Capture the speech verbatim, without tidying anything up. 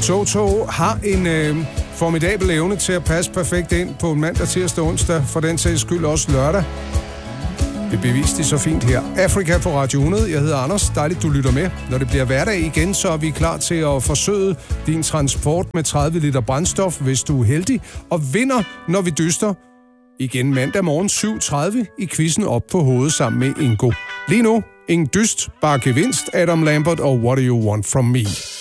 Toto har en øh, formidabel evne til at passe perfekt ind på en mandag, tirsdag, onsdag, for den sags skyld også lørdag. Det beviste de så fint her. Afrika på Radio hundrede. Jeg hedder Anders. Dejligt, du lytter med. Når det bliver hverdag igen, så er vi klar til at forsøge din transport med tredive liter brændstof, hvis du er heldig, og vinder, når vi dyster. Igen mandag morgen syv tredive i quizzen op på hovedet sammen med Ingo. Lige nu, ingen dyst, bare gevinst. Adam Lambert og What Do You Want From Me?